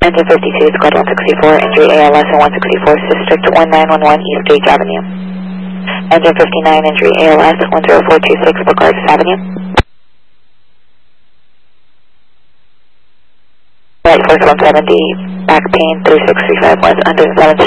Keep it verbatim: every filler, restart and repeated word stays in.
Engine fifty-two, Squad one sixty-four, injury A L S and one sixty-four, District one nine one one, East Gage Avenue. Engine fifty-nine, injury A L S, one zero four two six, Pocardis Avenue. Right force one seventy, back pain, three six three five, was under seventy.